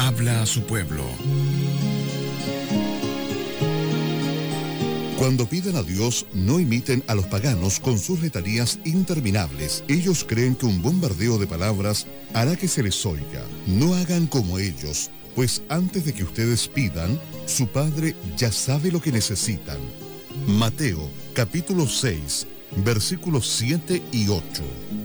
habla a su pueblo. Cuando pidan a Dios, no imiten a los paganos con sus letanías interminables. Ellos creen que un bombardeo de palabras hará que se les oiga. No hagan como ellos, pues antes de que ustedes pidan, su Padre ya sabe lo que necesitan. Mateo, capítulo 6, versículos 7 y 8.